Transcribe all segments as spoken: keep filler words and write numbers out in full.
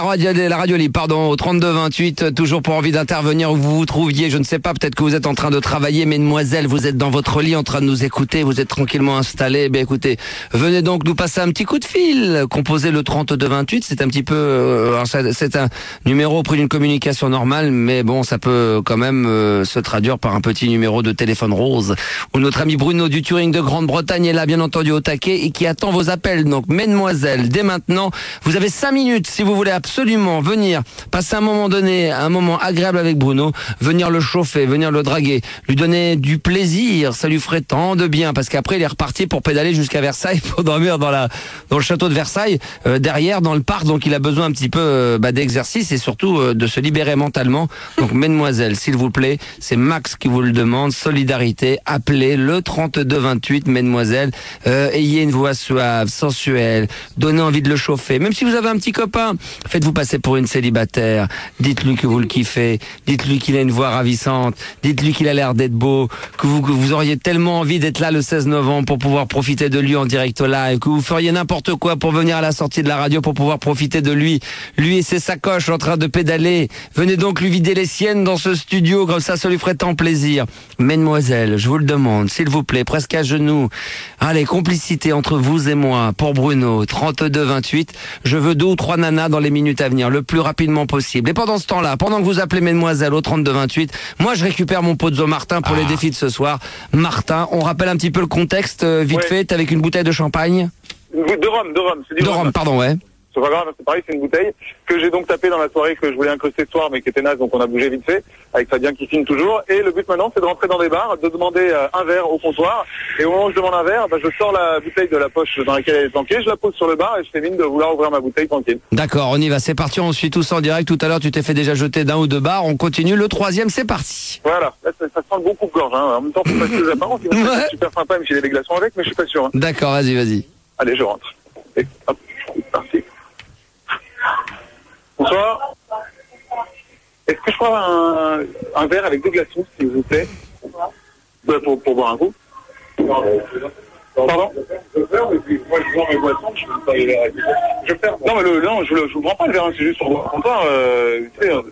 Radio, la radio libre, pardon, au trente-deux vingt-huit, toujours pour envie d'intervenir où vous vous trouviez, je ne sais pas, peut-être que vous êtes en train de travailler, mesdemoiselles, vous êtes dans votre lit en train de nous écouter, vous êtes tranquillement installés, ben écoutez, venez donc nous passer un petit coup de fil, composez le trente-deux vingt-huit, c'est un petit peu, euh, c'est un numéro au prix d'une communication normale, mais bon, ça peut quand même euh, se traduire par un petit numéro de téléphone rose, où notre ami Bruno du Turing de Grande-Bretagne est là, bien entendu, au taquet, et qui attend vos appels, donc mesdemoiselles, dès maintenant, vous avez cinq minutes, si vous voulez absolument absolument venir passer un moment donné, un moment agréable avec Bruno, venir le chauffer, venir le draguer, lui donner du plaisir, ça lui ferait tant de bien, parce qu'après il est reparti pour pédaler jusqu'à Versailles, pour dormir dans la dans le château de Versailles, euh, derrière dans le parc, donc il a besoin un petit peu euh, bah, d'exercice et surtout euh, de se libérer mentalement. Donc mesdemoiselles, s'il vous plaît, c'est Max qui vous le demande, solidarité, appelez le trente-deux vingt-huit, mesdemoiselles, euh, ayez une voix suave, sensuelle, donnez envie de le chauffer, même si vous avez un petit copain, faites-vous passer pour une célibataire, dites-lui que vous le kiffez, dites-lui qu'il a une voix ravissante, dites-lui qu'il a l'air d'être beau, que vous, que vous auriez tellement envie d'être là le seize novembre pour pouvoir profiter de lui en direct live, que vous feriez n'importe quoi pour venir à la sortie de la radio pour pouvoir profiter de lui, lui et ses sacoches en train de pédaler. Venez donc lui vider les siennes dans ce studio, comme ça, ça lui ferait tant plaisir. Mesdemoiselles, je vous le demande, s'il vous plaît, presque à genoux. Allez, complicité entre vous et moi, pour Bruno, trente-deux vingt-huit. Je veux deux ou trois nanas dans les minutes à venir, le plus rapidement possible. Et pendant ce temps-là, pendant que vous appelez mesdemoiselles au trente-deux vingt-huit, moi je récupère mon pozzo Martin pour ah. les défis de ce soir. Martin, on rappelle un petit peu le contexte, euh, vite ouais. fait, t'es avec une bouteille de champagne. De rhum, de rhum. C'est du de rhum, rhum, pardon, ouais. C'est pas grave, c'est pareil, c'est une bouteille que j'ai donc tapé dans la soirée que je voulais incruster ce soir, mais qui était naze, donc on a bougé vite fait, avec Fabien qui filme toujours. Et le but maintenant, c'est de rentrer dans des bars, de demander euh, un verre au comptoir. Et au moment où je demande un verre, bah, je sors la bouteille de la poche dans laquelle elle est planquée, je la pose sur le bar et je fais mine de vouloir ouvrir ma bouteille tranquille. D'accord, on y va, c'est parti, on suit tous en direct. Tout à l'heure, tu t'es fait déjà jeter d'un ou deux bars, on continue. Le troisième, c'est parti. Voilà, là, ça, ça sent le bon coupe-gorge. Hein. En même temps, c'est pas que les apparences, ouais. C'est super sympa, même s'il y a des glaçons avec, mais je suis pas sûr. Hein. D'accord, vas-y, vas-y. Allez, je rentre. Et hop, c'est parti. Bonsoir. Est-ce que je peux avoir un, un verre avec deux glaçons, s'il vous plaît, pour, pour boire un coup. Pardon. Je ferme, et puis moi je bois mes boissons, je ne peux pas les verres. Je ferme. Non, mais le, non, je ne vous prends pas le verre, c'est juste pour boire un comptoir. Euh, tu sais,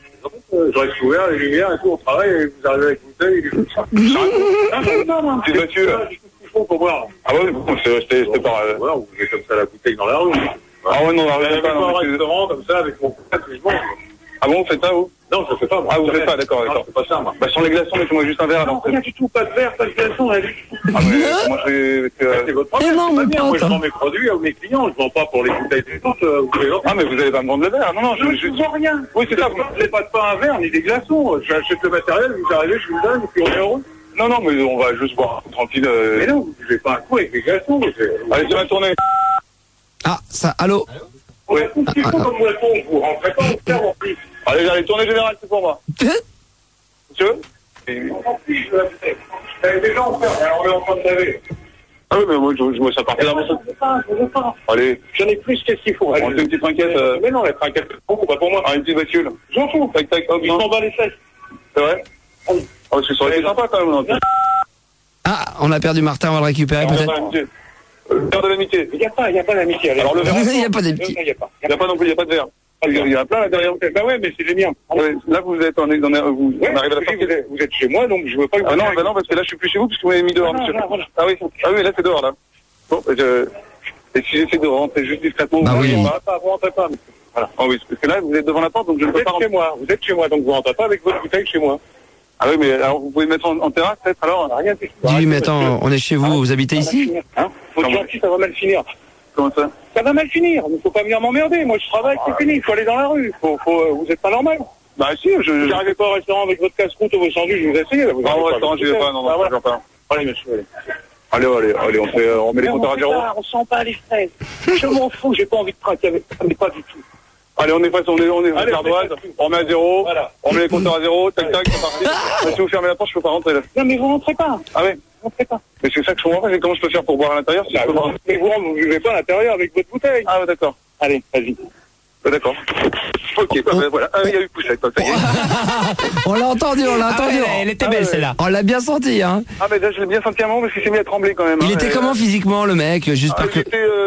je reste ouvert, les lumières et tout, on travaille, et vous arrivez avec une bouteille, et tout ça. Non, non, non, c'est Mathieu. Pour boire. Ah ouais, c'était pas... Voilà, vous mettez comme ça la bouteille dans la rue. Ah ouais, non, on va pas un restaurant comme ça avec mon frère que je mange. Ah bon, vous faites ça, vous? Non, je ne fais pas. Moi. Ah, vous faites pas, d'accord, d'accord. C'est pas ça, moi. Bah, sur les glaçons, mettez-moi juste un verre. Non, rien du tout, pas de verre, pas de glaçons, rien du tout. Ah, mais moi, je vais... C'est votre problème, c'est pas bien. Moi, je vends mes produits à mes clients, je ne vends pas pour les bouteilles des autres. Ah, mais vous allez pas me vendre le verre. Non, non, je... Je ne vends rien. Oui, c'est ça, vous n'avez pas de pain à verre, ni des glaçons. J'achète le matériel, vous arrivez, je vous le donne, et puis on est heureux. Non, non, mais on va juste boire tranquille. Euh... Mais non, vous ne faites pas un coup avec des glaçons. Allez, c'est ma tournée. Ah, ça, allô? Oui. Ah, ah, comme boisson, vous rentrez pas au ferme en plus. Allez, j'allais tourner générale, c'est pour moi. Monsieur? En plus, je l'avais déjà en ferme, alors on est en train de laver. Ah oui, mais moi, je, je me ça partait dans mon sac. Je veux pas, je veux pas. Allez. J'en ai plus, qu'est-ce qu'il faut? On fait une petite trinquette. Euh... Mais non, la trinquette, c'est pour, pas pour moi. Ah, une petite voiture. J'en fous. Tac, tac, hop, ils s'en bat les fesses. C'est vrai? Ah, parce que ça aurait été sympa quand même. Ah, on a perdu Martin, on va le récupérer peut-être. Verre de l'amitié. Il n'y a pas, il n'y a pas d'amitié. Alors le verre. Il n'y a pas d'amitié. Il n'y a pas. Il n'y a pas non plus, il n'y a pas de verre. Il y en a plein là derrière. Bah ouais, mais c'est les miens. Là vous êtes en, en vous, ouais, on arrive à la sortie. Vous êtes chez moi, donc je veux pas que vous. Ah non, bah non, parce que là je suis plus chez vous, puisque vous m'avez mis dehors, monsieur. Ah oui, ah oui, là c'est dehors là. Bon, je. Et si j'essaie de rentrer juste discrètement, bah oui. Vous rentrez pas. Voilà. Ah oui, parce que là vous êtes devant la porte, donc je ne peux pas rentrer. Chez moi. Vous êtes chez moi, donc vous rentrez pas avec votre bouteille chez moi. Ah oui, mais alors vous pouvez me mettre en, en terrasse peut-être alors? Rien de dis, mais attends, on est chez vous, vous habitez ici? Hein? Faut être gentil, ça va mal finir. Comment ça? Ça va mal finir, il ne faut pas venir m'emmerder. Moi je travaille, c'est fini, il faut aller dans la rue. Faut, faut, vous êtes pas normal. Bah si, je... Vous n'arrivez pas au restaurant avec votre casse-croûte ou vos sandwichs, je vous essayez. Vous non, au restaurant, je vais pas, non, non, je vais pas. Allez, monsieur, allez. Allez, allez, allez, on, fait, on met les compteurs à zéro. On sent pas les fraises. Je m'en fous, j'ai pas envie de traquer avec ça, mais pas du tout. Allez, on est face, on est, on est allez, ardoise, on met à zéro, voilà. On met les compteurs à zéro, tac tac, c'est parti. Mais si vous fermez la porte, je peux pas rentrer là. Non, mais vous rentrez pas. Ah oui? Vous rentrez pas. Mais c'est ça que je comprends pas, c'est comment je peux faire pour boire à l'intérieur si bah, je peux vous, mais vous, vous buvez pas à l'intérieur avec votre bouteille. Ah ouais, d'accord. Allez, vas-y. Bah, d'accord. Ok, bah, bah, voilà. Ah, il y a eu poussette, ça y est. On l'a entendu, on l'a entendu. Ah ouais, elle était belle ah ouais. Celle-là. On l'a bien senti, hein. Ah, mais là, je l'ai bien senti un moment parce qu'il s'est mis à trembler quand même. Il hein, était et, comment physiquement, le mec? Juste ah, par que. Il était, euh,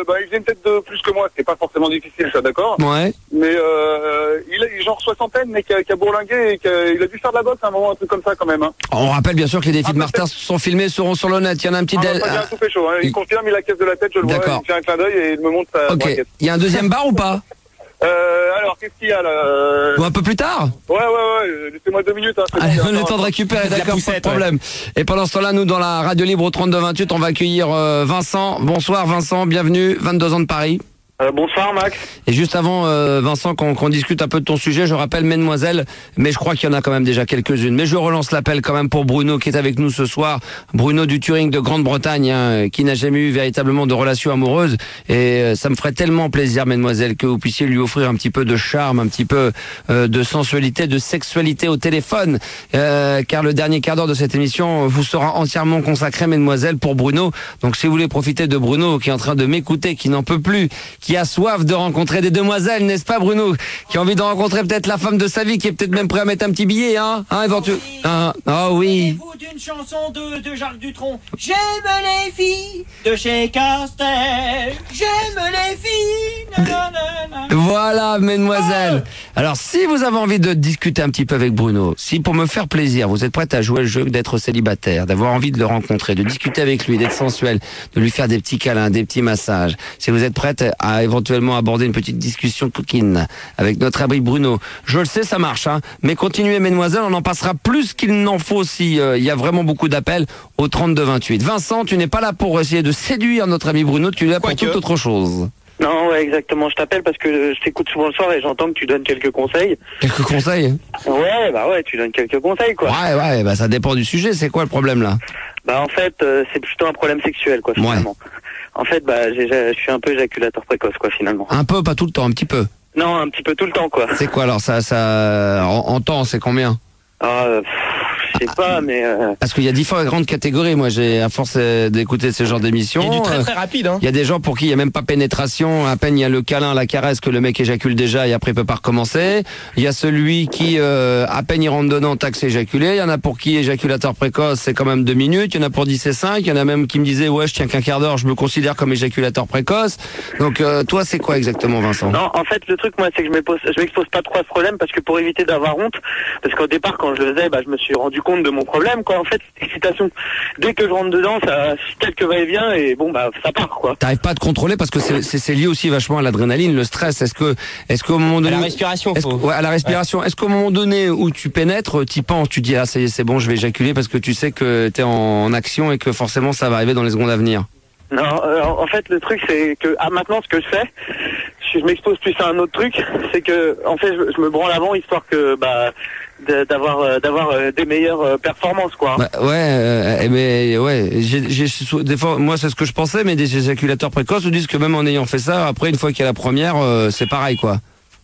euh, bah, il faisait une tête de plus que moi, c'est pas forcément difficile, ça, d'accord. Ouais. Mais euh, il est genre soixantaine, mais qui a, qui a bourlingué et qui a, il a dû faire de la boxe à un moment, un truc comme ça quand même. Hein. On rappelle bien sûr que les défis ah, de Martin sont filmés, seront sur le net. Il y en a un petit... Ah, del... non, pas bien, tout fait chaud, hein. Il il... confirme, il a la caisse de la tête, je le vois, il fait un clin d'œil et il me montre sa Ok. braquette. Il y a un deuxième bar ou pas? Euh, alors, qu'est-ce qu'il y a là euh... Ou un peu plus tard? Ouais, ouais, ouais, laissez-moi deux minutes. Hein, Allez, bon, on a le temps de récupérer, d'accord, pas de problème. Ouais. Et pendant ce temps-là, nous, dans la radio libre au trente-deux vingt-huit, on va accueillir euh, Vincent. Bonsoir Vincent, bienvenue, vingt-deux ans de Paris. Euh, bonsoir Max. Et juste avant, euh, Vincent, qu'on qu'on discute un peu de ton sujet, je rappelle Mesdemoiselles, mais je crois qu'il y en a quand même déjà quelques-unes. Mais je relance l'appel quand même pour Bruno qui est avec nous ce soir. Bruno du Turing de Grande-Bretagne, hein, qui n'a jamais eu véritablement de relation amoureuse. Et euh, ça me ferait tellement plaisir, Mesdemoiselles, que vous puissiez lui offrir un petit peu de charme, un petit peu euh, de sensualité, de sexualité au téléphone. Euh, car le dernier quart d'heure de cette émission vous sera entièrement consacré, Mesdemoiselles, pour Bruno. Donc si vous voulez profiter de Bruno qui est en train de m'écouter, qui n'en peut plus, qui a soif de rencontrer des demoiselles, n'est-ce pas Bruno? Qui a envie de rencontrer peut-être la femme de sa vie, qui est peut-être même prêt à mettre un petit billet, hein, hein éventuellement. Ah, ah oui. Vous d'une chanson de, de Jacques Dutronc. J'aime les filles de chez Castel. J'aime les filles. Nanana. Voilà, mesdemoiselles. Alors, si vous avez envie de discuter un petit peu avec Bruno, si pour me faire plaisir, vous êtes prête à jouer le jeu d'être célibataire, d'avoir envie de le rencontrer, de discuter avec lui, d'être sensuel, de lui faire des petits câlins, des petits massages, si vous êtes prête à éventuellement aborder une petite discussion coquine avec notre abri Bruno, je le sais, ça marche, hein, mais continuez, mesdemoiselles, on en passera plus qu'il n'en faut si euh, il y a vraiment beaucoup d'appels au trente-deux vingt-huit. Vincent, tu n'es pas là pour essayer de séduire notre ami Bruno, tu es là pour toute autre chose. Non, ouais, exactement. Je t'appelle parce que je t'écoute souvent le soir et j'entends que tu donnes quelques conseils. Quelques conseils? Ouais, bah ouais, tu donnes quelques conseils, quoi. Ouais, ouais, bah ça dépend du sujet. C'est quoi le problème, là? Bah en fait, euh, c'est plutôt un problème sexuel, quoi, finalement. Ouais. En fait, bah, j'ai, je suis un peu éjaculateur précoce, quoi, finalement. Un peu, pas tout le temps, un petit peu? Non, un petit peu tout le temps, quoi. C'est quoi, alors, ça, ça, en, en temps, c'est combien? Ah, euh, je sais pas, mais... Euh... Parce qu'il y a différentes catégories. Moi, j'ai à force d'écouter ce genre d'émissions. Il y a du très très rapide. Hein. Il y a des gens pour qui il n'y a même pas pénétration. À peine il y a le câlin, la caresse, que le mec éjacule déjà et après il peut pas recommencer. Il y a celui qui, euh, à peine il rentre dedans, tac, c'est éjaculé. Il y en a pour qui éjaculateur précoce, c'est quand même deux minutes. Il y en a pour dix et cinq. Il y en a même qui me disaient, ouais, je tiens qu'un quart d'heure, je me considère comme éjaculateur précoce. Donc, euh, toi, c'est quoi exactement, Vincent? Non, en fait, le truc, moi, c'est que je m'expose, je m'expose pas trop à ce problème parce que pour éviter d'avoir honte, parce qu'au départ, quand je le faisais, bah, je me suis rendu compte de mon problème, quoi. En fait, cette excitation, dès que je rentre dedans, ça, quelques va-et-vient et bon, bah, ça part, quoi. T'arrives pas à te contrôler parce que c'est lié aussi vachement à l'adrénaline, le stress. Est-ce que, est-ce qu'au moment donné. À la respiration, faut. Ouais, à la respiration. Ouais. Est-ce qu'au moment donné où tu pénètres, t'y penses, tu dis, ah, ça y est, c'est bon, je vais éjaculer parce que tu sais que t'es en, en action et que forcément ça va arriver dans les secondes à venir? Non, euh, en fait, le truc, c'est que, ah, maintenant, ce que je fais, je m'expose plus à un autre truc, c'est que, en fait, je, je me branle avant, histoire que, bah, d'avoir d'avoir des meilleures performances, quoi. Bah, ouais, euh, mais ouais, j'ai, j'ai, des fois, moi c'est ce que je pensais, mais des éjaculateurs précoces nous disent que même en ayant fait ça, après une fois qu'il y a la première, euh, c'est pareil, quoi.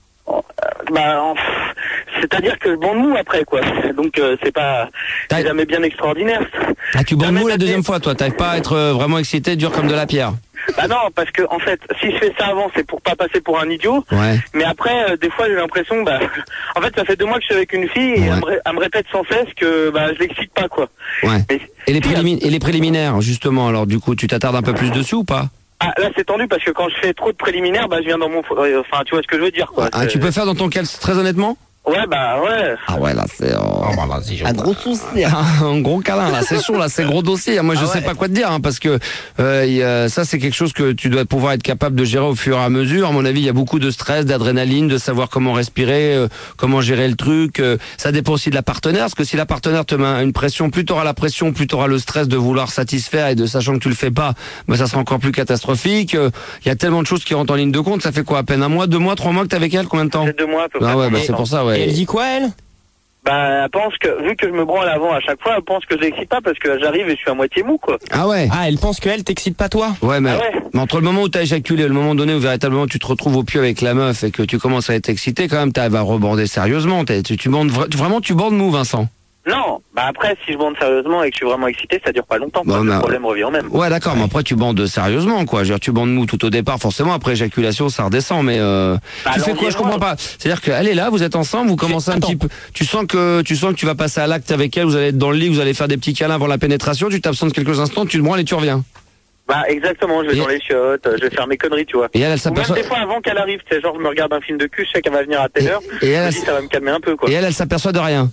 Bah, c'est-à-dire que je bande mou après, quoi. Donc euh, c'est pas, c'est jamais bien extraordinaire. Ah, tu bandes mou la deuxième fois, toi, t'arrives pas à être euh, vraiment excité, dur comme de la pierre. Bah non, parce que en fait, si je fais ça avant, c'est pour pas passer pour un idiot. Ouais. Mais après, euh, des fois, j'ai l'impression, bah, en fait, ça fait deux mois que je suis avec une fille et ouais. elle, me, elle me répète sans cesse que bah, je l'excite pas, quoi. Ouais. Mais, et, les prélimin- et les préliminaires, justement, alors du coup, tu t'attardes un peu plus dessus ou pas? Ah, là, c'est tendu parce que quand je fais trop de préliminaires, bah, je viens dans mon, enfin, tu vois ce que je veux dire, quoi. Ah, tu peux faire dans ton cas, très honnêtement? Ouais, bah ouais. Ah ouais, là c'est oh, oh, bah, là, si un gros souci, un gros câlin là, c'est chaud là, c'est gros dossier. Moi je ah sais ouais. pas quoi te dire hein, parce que euh, y a, ça c'est quelque chose que tu dois pouvoir être capable de gérer au fur et à mesure. À mon avis, il y a beaucoup de stress, d'adrénaline, de savoir comment respirer, euh, comment gérer le truc. Euh, ça dépend aussi de la partenaire, parce que si la partenaire te met une pression, plus t'auras la pression, plus t'auras le stress de vouloir satisfaire et de sachant que tu le fais pas, bah ça sera encore plus catastrophique. Il euh, y a tellement de choses qui rentrent en ligne de compte. Ça fait quoi, à peine un mois, deux mois, trois mois que t'es avec elle, combien de temps? C'est deux mois à peu près. Ah ouais, bah c'est pour ça, ouais. Et elle dit quoi, elle? Bah, elle pense que, vu que je me branle avant à chaque fois, elle pense que je l'excite pas parce que j'arrive et je suis à moitié mou, quoi. Ah ouais? Ah, elle pense qu'elle t'excite pas, toi? Ouais, mais, ah ouais. mais entre le moment où t'as éjaculé et le moment donné où véritablement tu te retrouves au pieu avec la meuf et que tu commences à être excité, quand même, t'arrives à reborder sérieusement. Tu, tu bandes, vraiment, tu bandes mou, Vincent? Non, bah après, si je bande sérieusement et que je suis vraiment excité, ça dure pas longtemps, bon, le bah, problème revient au même. Ouais, d'accord, ouais. Mais après, tu bandes sérieusement, quoi. Je veux dire, tu bandes mou tout au départ, forcément, après éjaculation, ça redescend, mais euh, bah, tu fais quoi? Je comprends pas. C'est-à-dire qu'elle est là, vous êtes ensemble, vous commencez un petit peu, tu sens que, tu sens que tu vas passer à l'acte avec elle, vous allez être dans le lit, vous allez faire des petits câlins avant la pénétration, tu t'absentes quelques instants, tu te branles et tu reviens. Bah exactement, je vais Et- dans les chiottes, je vais faire mes conneries, tu vois. Et elle, elle Ou même s'aperçoit. des fois avant qu'elle arrive, tu sais, genre je me regarde un film de cul, je sais qu'elle va venir à telle Et- heure, et je elle, me dis ça va me calmer un peu, quoi. Et elle, elle s'aperçoit de rien.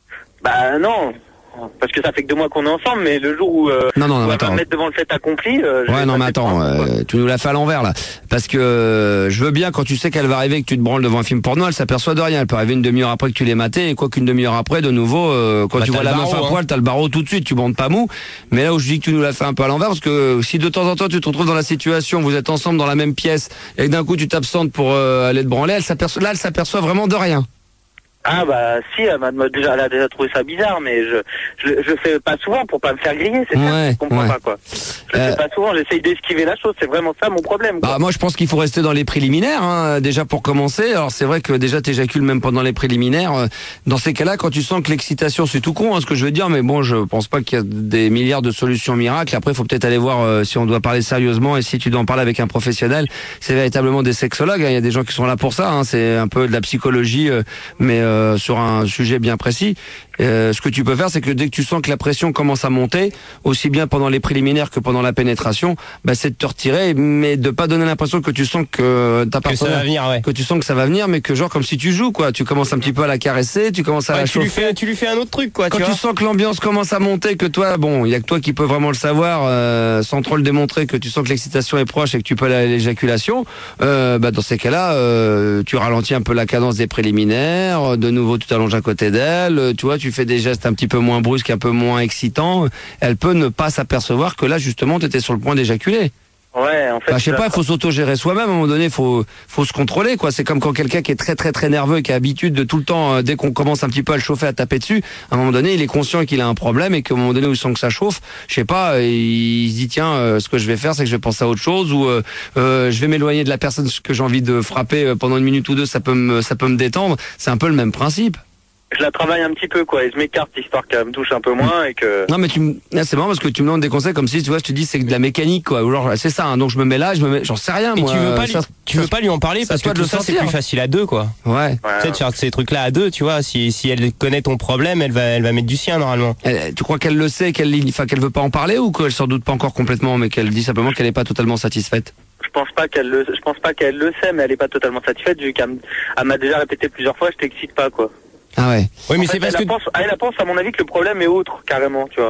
Bah non, parce que ça fait que deux mois qu'on est ensemble, mais le jour où, euh, Non, non, où non, elle va attends. me mettre devant le fait accompli... Euh, je Ouais, vais non, mais passer attends, pour un con, quoi. euh, tu nous l'as fait à l'envers, là. Parce que euh, je veux bien, quand tu sais qu'elle va arriver, que tu te branles devant un film porno, elle s'aperçoit de rien. Elle peut arriver une demi-heure après que tu l'aies maté, et quoi qu'une demi-heure après, de nouveau, euh, quand Bah, tu t'as vois le la meuf barreau, à hein. poil, t'as le barreau tout de suite, tu bandes pas mou. Mais là où je dis que tu nous l'as fait un peu à l'envers, parce que si de temps en temps tu te retrouves dans la situation, vous êtes ensemble dans la même pièce, et que d'un coup tu t'absentes pour euh, aller te branler, elle s'aperçoit, là elle s'aperçoit vraiment de rien. Ah bah si, elle m'a déjà, elle a déjà trouvé ça bizarre, mais je, je, je le fais pas souvent pour pas me faire griller, c'est ça, Ouais, je comprends ouais. pas quoi. Je le Euh, fais pas souvent, j'essaye d'esquiver la chose, c'est vraiment ça mon problème, quoi. Bah moi je pense qu'il faut rester dans les préliminaires hein, déjà pour commencer. Alors c'est vrai que déjà t'éjacules même pendant les préliminaires. Euh, Dans ces cas-là, quand tu sens que l'excitation c'est tout con, hein, ce que je veux dire, mais bon je pense pas qu'il y a des milliards de solutions miracles. Après il faut peut-être aller voir euh, si on doit parler sérieusement et si tu dois en parler avec un professionnel. C'est véritablement des sexologues. hein. Il y a des gens qui sont là pour ça. Hein. C'est un peu de la psychologie, euh, mais euh, sur un sujet bien précis. Euh, ce que tu peux faire, c'est que dès que tu sens que la pression commence à monter, aussi bien pendant les préliminaires que pendant la pénétration, bah, c'est de te retirer, mais de pas donner l'impression que tu sens que ta Que ça partenaire, va venir, ouais. que tu sens que ça va venir, mais que genre comme si tu joues quoi. Tu commences un petit peu à la caresser, tu commences à Ouais, la tu, lui chauffer. fais, tu lui fais un autre truc, quoi, Quand tu tu vois. sens que l'ambiance commence à monter, que toi, bon, il y a que toi qui peux vraiment le savoir, euh, sans trop le démontrer, que tu sens que l'excitation est proche et que tu peux aller à l'éjaculation, euh, bah dans ces cas-là, euh, tu ralentis un peu la cadence des préliminaires. De nouveau, tu t'allonges à côté d'elle. euh, Tu vois, tu fais des gestes un petit peu moins brusques, un peu moins excitants. Elle peut ne pas s'apercevoir que là, justement, tu étais sur le point d'éjaculer. Ouais, en fait. Bah, je sais ça- pas, il faut s'autogérer soi-même. À un moment donné, faut faut se contrôler, quoi. C'est comme quand quelqu'un qui est très très très nerveux et qui a l'habitude de tout le temps, euh, dès qu'on commence un petit peu à le chauffer, à taper dessus, à un moment donné, il est conscient qu'il a un problème et qu'à un moment donné où il sent que ça chauffe, je sais pas, euh, il se dit tiens, euh, ce que je vais faire, c'est que je vais penser à autre chose ou euh, euh, je vais m'éloigner de la personne que j'ai envie de frapper euh, pendant une minute ou deux, ça peut me ça peut me détendre. C'est un peu le même principe. Je la travaille un petit peu, quoi, et je m'écarte histoire qu'elle me touche un peu moins et que. Non mais tu me- là, c'est marrant parce que tu me donnes des conseils comme si tu vois, je te dis c'est de la mécanique quoi. Ou genre c'est ça. Hein, donc je me mets là, je me mets, j'en sais rien Et moi. tu veux pas, lui, Ça- tu veux pas lui en parler ça parce se que doit de tout le ça c'est sentir. plus facile à deux, quoi. Ouais. Ouais, Tu sais, de faire ces trucs-là à deux, tu vois. Si, si elle connaît ton problème, elle va, elle va mettre du sien normalement. Elle- tu crois qu'elle le sait, qu'elle, enfin qu'elle veut pas en parler ou qu'elle s'en doute pas encore complètement, mais qu'elle dit simplement qu'elle est pas totalement satisfaite. je pense pas qu'elle le, je pense pas qu'elle le sait, mais elle est pas totalement satisfaite vu qu'elle m- elle m'a déjà répété plusieurs fois, je t'excite pas, quoi. Ah ouais. Oui, mais En c'est fait, parce elle, que. pense, elle pense à mon avis que le problème est autre, carrément, tu vois.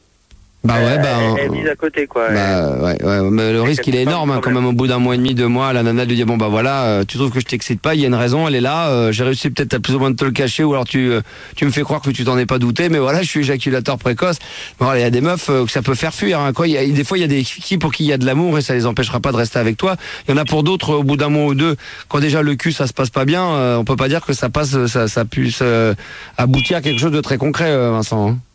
Bah ouais, Elle- bah. Elle est mise à côté, quoi. Bah ouais, ouais, mais le risque il est c'est pas énorme un hein, quand problème. même au bout d'un mois et demi, deux mois, la nana lui dit bon bah voilà, euh, tu trouves que je t'excite pas, il y a une raison, elle est là, euh, j'ai réussi peut-être à plus ou moins de te le cacher ou alors tu euh, tu me fais croire que tu t'en es pas douté, mais voilà je suis éjaculateur précoce. Bon, voilà, il y a des meufs euh, que ça peut faire fuir, hein, quoi. Il y a, des fois il y a des filles pour qui il y a de l'amour et ça les empêchera pas de rester avec toi. Il y en a pour d'autres au bout d'un mois ou deux, quand déjà le cul ça se passe pas bien, euh, on peut pas dire que ça passe, ça, ça puisse euh, aboutir à quelque chose de très concret, euh, Vincent. hein.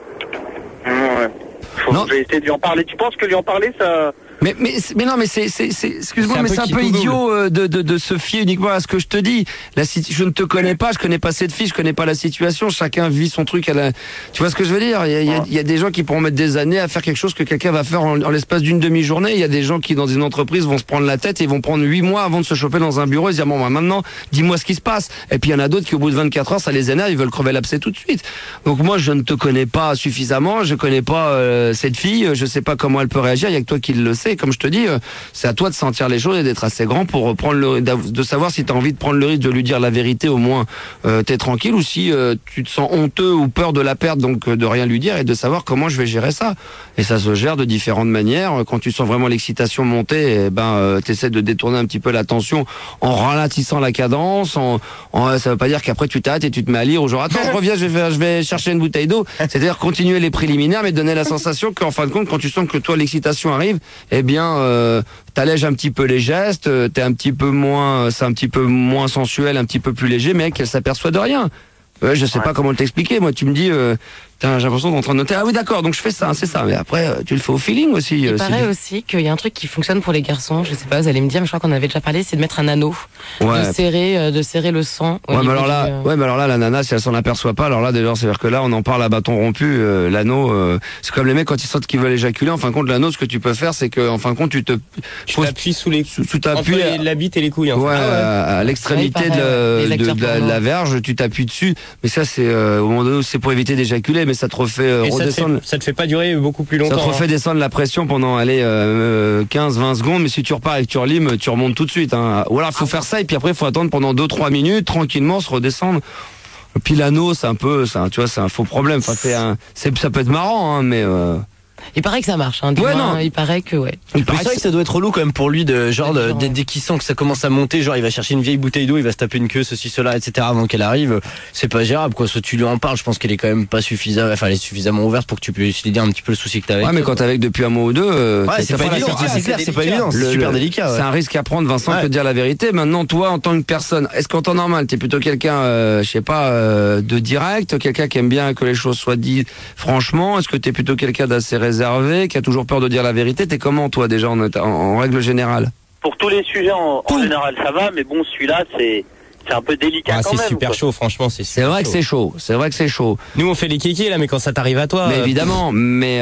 Ouais. Faut Non. que j'ai essayé de lui en parler. Tu penses que lui en parler, ça... Mais, mais, mais non, mais c'est, c'est, c'est excuse-moi, C'est un mais peu c'est un qui peu tout idiot euh, de, de, de se fier uniquement à ce que je te dis. La, situ- je ne te connais pas, je connais pas cette fille, je connais pas la situation. Chacun vit son truc à la. Tu vois ce que je veux dire? Il y a, il y a- il y a des gens qui pourront mettre des années à faire quelque chose que quelqu'un va faire en, en l'espace d'une demi-journée. Il y a des gens qui, dans une entreprise, vont se prendre la tête et vont prendre huit mois avant de se choper dans un bureau et se dire bon, bah, maintenant, dis-moi ce qui se passe. Et puis il y en a d'autres qui, au bout de vingt-quatre heures, ça les énerve, ils veulent crever l'abcès tout de suite. Donc moi, je ne te connais pas suffisamment, je connais pas euh, cette fille, je sais pas comment elle peut réagir. Il y a que toi qui le sais. Comme je te dis. Euh, c'est à toi de sentir les choses et d'être assez grand pour prendre le, de savoir si tu as envie de prendre le risque de lui dire la vérité, au moins euh, t'es tranquille, ou si euh, tu te sens honteux ou peur de la perdre, donc euh, de rien lui dire et de savoir comment je vais gérer ça. Et ça se gère de différentes manières. Quand tu sens vraiment l'excitation monter, eh ben euh, t'essaies de détourner un petit peu l'attention en ralentissant la cadence. En, en, ça veut pas dire qu'après tu t'arrêtes et tu te mets à lire ou genre attends je reviens, je vais faire, je vais chercher une bouteille d'eau. C'est-à-dire continuer les préliminaires, mais donner la sensation qu'en fin de compte, quand tu sens que toi l'excitation arrive, eh bien euh, t'allèges un petit peu les gestes, euh, t'es un petit peu moins, c'est un petit peu moins sensuel, un petit peu plus léger, mais qu'elle s'aperçoit de rien. Ouais, je sais Ouais. pas comment t'expliquer. Moi, tu me dis, euh, putain, j'ai l'impression d'être en train de noter. Ah oui, d'accord. Donc je fais ça, c'est ça. Mais après, euh, tu le fais au feeling aussi. euh, Il c'est paraît du- aussi qu'il y a un truc qui fonctionne pour les garçons. Je sais pas, vous allez me dire, mais je crois qu'on avait déjà parlé, c'est de mettre un anneau, Ouais. de serrer, euh, de serrer le sang. au Ouais, mais niveau alors du, là, euh, ouais, mais alors là, la nana, si elle s'en aperçoit pas, alors là, déjà, c'est-à-dire que là, on en parle à bâton rompu. euh, l'anneau, euh, c'est comme les mecs quand ils sentent qu'ils veulent éjaculer. En fin de compte, l'anneau, ce que tu peux faire, c'est que, en fin de compte, tu te Tu poses t'appuies sous les. sous, sous Entre t'appuies les- la bite et les couilles. En Ouais, fait. à, à l'extrémité Ouais, de, pareil, la- ouais. Les de- acteurs de la, porno. de la verge, tu t'appuies dessus. Mais ça, c'est euh, au moment donné, c'est pour éviter d'éjaculer. mais ça te refait euh, Et ça te, redescendre. fait, ça te fait pas durer beaucoup plus longtemps. Ça te refait hein. descendre la pression pendant allez, euh, quinze vingt secondes, mais si tu repars et que tu relimes, tu remontes tout de suite. Hein. Ou alors, faut faire ça et puis après, il faut attendre pendant deux trois minutes, tranquillement, se redescendre. Et puis l'anneau, c'est un peu, c'est un, tu vois, c'est un faux problème. Enfin, c'est un, c'est, ça peut être marrant, hein, mais. Euh... Il paraît que ça marche, hein. Du Ouais, moins, non. il paraît que ouais. Mais c'est vrai que ça doit être relou quand même pour lui de genre de, Genre, dès, dès qu'il sent que ça commence à monter, genre il va chercher une vieille bouteille d'eau, il va se taper une queue, ceci, cela, et cetera avant qu'elle arrive. C'est pas gérable quoi. Soit tu lui en parles, je pense qu'elle est quand même pas suffisamment, enfin elle est suffisamment ouverte pour que tu puisses lui dire un petit peu le souci que t'as avec. Ouais, mais quand t'es avec depuis un mois ou deux, euh, ouais, c'est t'as pas la évident. certitude. C'est clair, c'est pas évident. C'est Le- super le- délicat. Ouais. C'est un risque à prendre, Vincent, Ouais. que de dire la vérité. Maintenant, toi, en tant que personne, est-ce qu'en temps normal, t'es plutôt quelqu'un, euh, je sais pas, euh, de direct, quelqu'un qui aime bien que les choses soient dites franchement? Est-ce que t'es plutôt quelqu'un d'assez réservé, qui a toujours peur de dire la vérité? T'es comment, toi, déjà, en, en, en règle générale? Pour tous les sujets, en, en général, ça va, mais bon, celui-là, c'est c'est un peu délicat Ah, quand c'est même. super quoi. chaud, franchement, c'est C'est super vrai que chaud. c'est chaud. C'est vrai que c'est chaud. Nous, on fait les kékés là, mais quand ça t'arrive à toi. Mais euh, évidemment, mais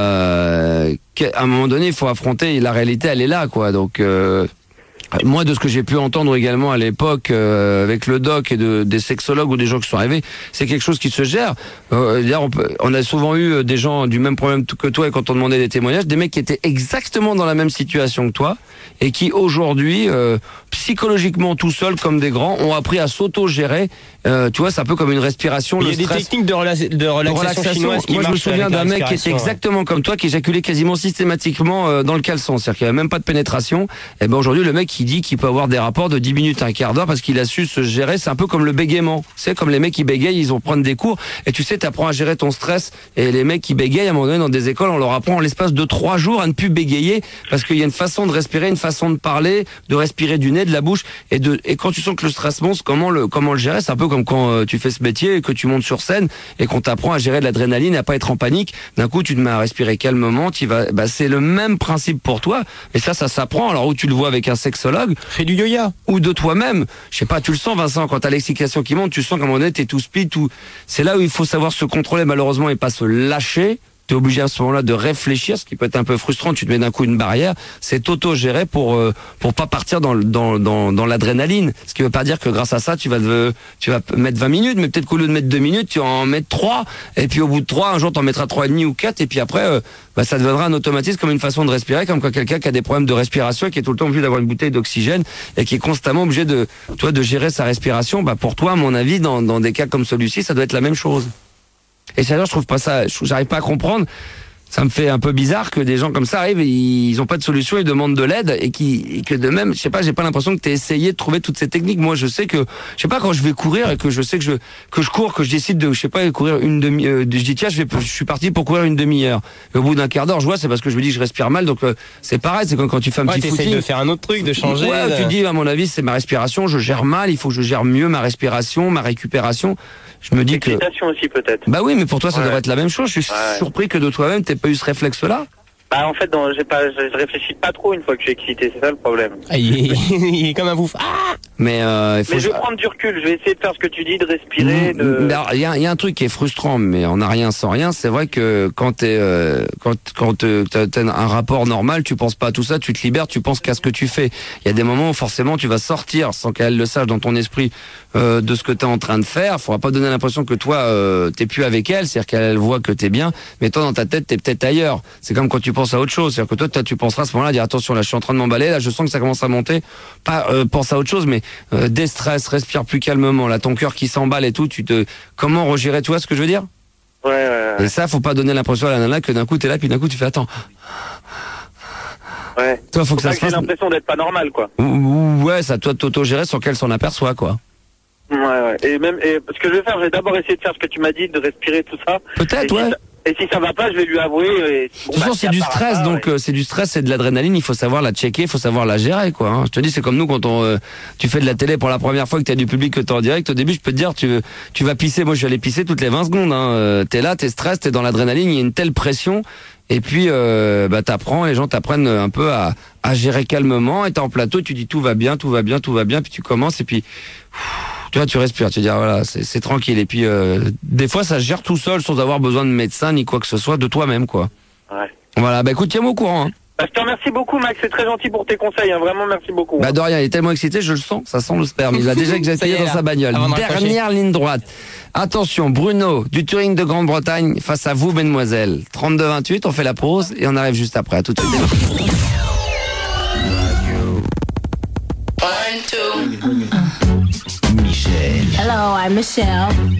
euh, qu'à un moment donné, il faut affronter la réalité. Elle est là, quoi. Donc, euh, moi, de ce que j'ai pu entendre également à l'époque euh, avec le doc et de, des sexologues ou des gens qui sont arrivés, c'est quelque chose qui se gère. Euh, d'ailleurs, on, peut- on a souvent eu des gens du même problème que toi, et quand on demandait des témoignages, des mecs qui étaient exactement dans la même situation que toi et qui aujourd'hui, euh, psychologiquement tout seuls comme des grands, ont appris à s'auto-gérer. Euh, tu vois, c'est un peu comme une respiration. Il y le a des stress. techniques de, rela- de De relaxation, chinoise qui Moi, je me marchent souviens avec la d'un mec qui était respiration, ouais. exactement comme toi, qui éjaculait quasiment systématiquement euh, dans le caleçon. C'est-à-dire qu'il n'y avait même pas de pénétration. Et ben aujourd'hui, le mec qui dit qu'il peut avoir des rapports de dix minutes à un quart d'heure parce qu'il a su se gérer. C'est un peu comme le bégaiement. C'est comme les mecs qui bégayent, ils vont prendre des cours. Et tu sais, tu apprends à gérer ton stress. Et les mecs qui bégayent, à un moment donné, dans des écoles, on leur apprend en l'espace de trois jours à ne plus bégayer parce qu'il y a une façon de respirer, une façon de parler, de respirer du nez, de la bouche. Et, de, et quand tu sens que le stress monte, comment le, comment le gérer? C'est un peu comme quand euh, tu fais ce métier et que tu montes sur scène et qu'on t'apprend à gérer de l'adrénaline et à pas être en panique. D'un coup, tu te mets à respirer calmement. Tu vas, bah, c'est le même principe pour toi. Et ça, ça s'apprend. Alors où tu le vois avec un sexologue Fais du yoga. ou de toi-même. Je sais pas, tu le sens, Vincent, quand t'as l'excitation qui monte, tu sens qu'à un moment donné, t'es tout speed, tout. C'est là où il faut savoir se contrôler, malheureusement, et pas se lâcher. T'es obligé à ce moment-là de réfléchir, ce qui peut être un peu frustrant. Tu te mets d'un coup une barrière. C'est auto-géré pour euh, pour pas partir dans le- dans dans dans l'adrénaline. Ce qui veut pas dire que grâce à ça, tu vas te- tu vas mettre vingt minutes, mais peut-être qu'au lieu de mettre deux minutes, tu vas en mettre trois. Et puis au bout de trois, un jour, t'en mettras trois et demi ou quatre. Et puis après, euh, bah, ça deviendra un automatisme, comme une façon de respirer, comme quand quelqu'un qui a des problèmes de respiration et qui est tout le temps obligé d'avoir une bouteille d'oxygène et qui est constamment obligé de toi de gérer sa respiration. Bah pour toi, à mon avis, dans dans des cas comme celui-ci, ça doit être la même chose. Et c'est-à-dire, je trouve pas ça, je- j'arrive pas à comprendre. Ça me fait un peu bizarre que des gens comme ça arrivent et ils ont pas de solution, ils demandent de l'aide et qui et que de même, je sais pas, j'ai pas l'impression que tu essayé de trouver toutes ces techniques. Moi, je sais que je sais pas, quand je vais courir et que je sais que je que je cours, que je décide de je sais pas courir une demi euh, je dis tiens, je vais je suis parti pour courir une demi-heure. Et au bout d'un quart d'heure, je vois c'est parce que je me dis que je respire mal, donc euh, c'est pareil, c'est comme quand tu fais un Ouais, petit t'essayes footing. de faire un autre truc, de changer. Ouais, de- tu dis à mon avis, c'est ma respiration, je gère mal, il faut que je gère mieux ma respiration, ma récupération. Je me dis que L'excitation aussi, peut-être. bah oui, mais pour toi ça Ouais. devrait être la même chose. Je suis Ouais. surpris que de toi-même t'aies pas eu ce réflexe-là. Bah, en fait, dans, j'ai pas, je, je réfléchis pas trop une fois que je suis excité, c'est ça le problème. Ah, il, est, il est comme un bouffe. Ah Mais euh, il faut Mais je vais prendre du recul, je vais essayer de faire ce que tu dis, de respirer, de... Mm, alors, Il y, a- il y a un truc qui est frustrant, mais on n'a rien sans rien. C'est vrai que quand t'es, euh, quand quand t'es- t'as t'as un rapport normal, tu penses pas à tout ça, tu te libères, tu penses qu'à ce que tu fais. Il y a des moments où forcément tu vas sortir sans qu'elle le sache dans ton esprit euh, de ce que t'es en train de faire. Faudra pas donner l'impression que toi euh, t'es plus avec elle, c'est-à-dire qu'elle voit que t'es bien, mais toi dans ta tête t'es peut-être ailleurs. C'est comme quand tu penses à autre chose, c'est-à-dire que toi, toi tu penseras à ce moment-là, dire attention là je suis en train de m'emballer, là je sens que ça commence à monter. Pas euh, pense à autre chose, mais euh, déstresse, respire plus calmement. Là ton cœur qui s'emballe et tout, tu te comment regérer, tu vois ce que je veux dire? Ouais, ouais, ouais. Et ça, faut pas donner l'impression à la nana que d'un coup t'es là, puis d'un coup tu fais attends. Ouais. Toi, faut que Faut ça pas se que j'ai fasse. l'impression d'être pas normal, quoi. Ou- ou- Ouais, ça toi de t'auto-gérer sans qu'elle s'en aperçoit, quoi. Ouais, ouais. Et même, et, ce que je vais faire, je vais d'abord essayer de faire ce que tu m'as dit, de respirer, tout ça. Peut-être, Et si ouais. ça- Et si ça va pas, je vais lui avouer. Et, bon, De toute façon, bah, c'est si du ça part stress, pas, donc ouais. euh, c'est du stress, c'est de l'adrénaline. Il faut savoir la checker, il faut savoir la gérer, quoi. Hein. Je te dis, c'est comme nous quand on, euh, tu fais de la télé pour la première fois que t'as du public, que t'es en direct. Au début, je peux te dire, tu, tu vas pisser. Moi, je vais aller pisser toutes les vingt secondes. Hein. Euh, T'es là, t'es stress, t'es dans l'adrénaline. Il y a une telle pression. Et puis, euh, bah, t'apprends, les gens t'apprennent un peu à, à gérer calmement. Et t'es en plateau, tu dis tout va bien, tout va bien, tout va bien. Puis tu commences et puis. Tu vois, tu respires, tu dis ah, voilà, c'est c'est tranquille. Et puis euh, des fois, ça se gère tout seul, sans avoir besoin de médecin ni quoi que ce soit, de toi-même, quoi. Ouais. Voilà, bah écoute, tiens-moi au courant. Hein. Bah, je te remercie beaucoup, Max, c'est très gentil pour tes conseils, hein. Vraiment, merci beaucoup. Bah de rien, il est tellement excité, je le sens, ça sent le sperme. Il va déjà Ça y exagérer est, dans là, sa bagnole. avant de raccrocher. Dernière ligne droite. Attention, Bruno, du Touring de Grande-Bretagne, face à vous, mesdemoiselles. trente-deux vingt-huit, on fait la pause et on arrive juste après. À tout de suite. Hello, I'm Michelle.